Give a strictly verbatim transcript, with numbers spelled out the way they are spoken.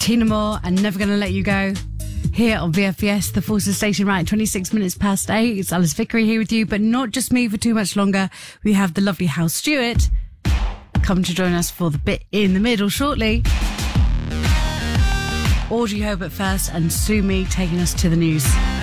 Tina Moore and Never Gonna Let You Go. Here on V F V S, the Forces Station, right, twenty-six minutes past eight. It's Alice Vickery here with you, but not just me for too much longer. We have the lovely Hal Stewart come to join us for the bit in the middle shortly. Audrey Herbert first and Sue Me taking us to the news.